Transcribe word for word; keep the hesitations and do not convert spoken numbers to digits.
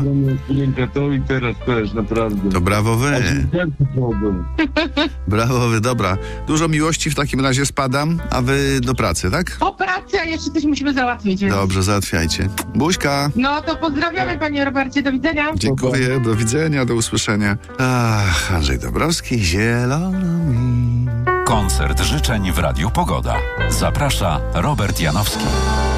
To i teraz też, naprawdę. To brawo wy. Brawo wy, dobra. Dużo miłości w takim razie spadam, a wy do pracy, tak? Po pracy, a jeszcze coś musimy załatwić. Więc... Dobrze, załatwiajcie. Buźka. No to pozdrawiamy, panie Robercie, do widzenia. Dziękuję, do widzenia, do usłyszenia. Ach, Andrzej Dąbrowski, zielono mi. Koncert życzeń w Radiu Pogoda. Zaprasza Robert Janowski.